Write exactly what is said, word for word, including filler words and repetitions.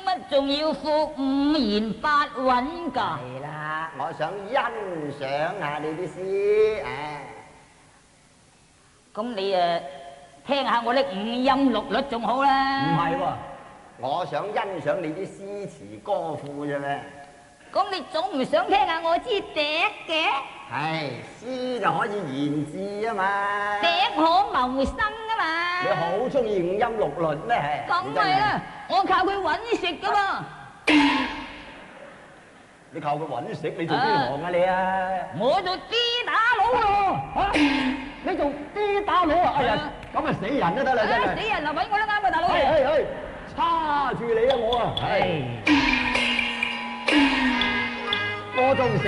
乜仲要副五言八韻㗎？ 係啦，我想欣賞下你啲詩，唉。 咁你誒聽下我啲五音六律仲好啦。 唔係喎，我想欣賞你啲詩詞歌賦啫咩？ 咁你總唔想聽下我支笛嘅？ 係詩就可以言志啊嘛。 笛可謀生啊嘛。 你好中意五音六律咩？係。 梗係啦，我靠佢揾食噶嘛。 你靠佢揾食，你做邊行啊你啊？ 我做 D 打佬咯。 嚇！你做 D 打佬啊？哎呀，咁啊死人都得啦真係。 死人啊！揾我都啱啊，大佬。 係係係，叉住你啊我啊！係。我仲成